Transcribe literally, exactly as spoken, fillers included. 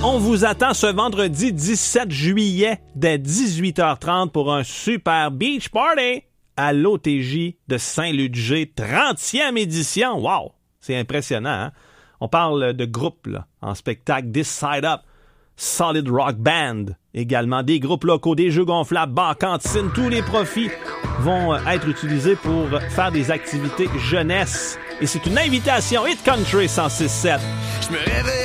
On vous attend ce vendredi dix-sept juillet dès dix-huit heures trente pour un super beach party à l'O T J de Saint-Ludger, trentième édition. Wow! C'est impressionnant, hein? On parle de groupes là, en spectacle, This Side Up, Solid Rock Band, également des groupes locaux, des jeux gonflables, bars, cantines, tous les profits vont être utilisés pour faire des activités jeunesse. Et c'est une invitation Hit Country cent six sept. Je me réveille.